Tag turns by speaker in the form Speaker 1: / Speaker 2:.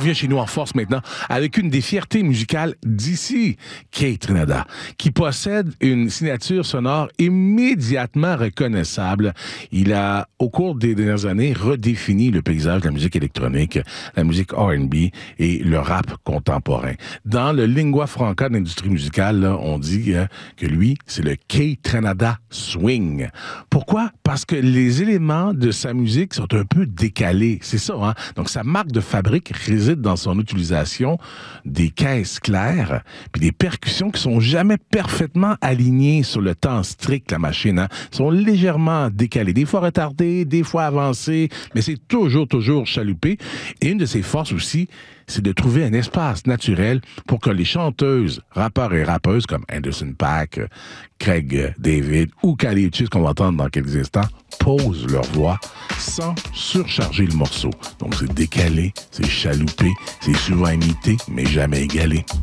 Speaker 1: revient chez nous en force maintenant avec une des fiertés musicales d'ici, Kate Ranada, qui possède une signature sonore immédiatement reconnaissable. Il a, au cours des dernières années, redéfini le paysage de la musique électronique, la musique R&B et le rap contemporain. Dans le lingua franca de l'industrie musicale, là, on dit que lui, c'est le Kate Ranada Swing. Pourquoi? Parce que les éléments de sa musique sont un peu décalés. C'est ça, hein? Donc, sa marque de fabrique réside dans son utilisation des caisses claires puis des percussions qui sont jamais parfaitement alignées sur le temps strict de la machine. Hein? Sont légèrement décalées, des fois retardées, des fois avancées, mais c'est toujours chaloupé. Et une de ses forces aussi, c'est de trouver un espace naturel pour que les chanteuses, rappeurs et rappeuses comme Anderson .Paak, Craig David ou Kali Uchis, qu'on va entendre dans quelques instants, posent leur voix sans surcharger le morceau. Donc c'est décalé, c'est chaloupé, c'est souvent imité, mais jamais égalé.